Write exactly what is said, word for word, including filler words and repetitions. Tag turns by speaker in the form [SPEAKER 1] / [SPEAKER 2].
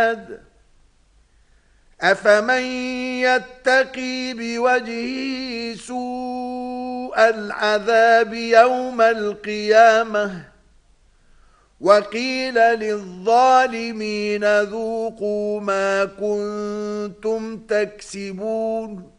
[SPEAKER 1] أحد أفمن يتقي بوجهه سوء العذاب يوم القيامة وقيل للظالمين ذوقوا ما كنتم تكسبون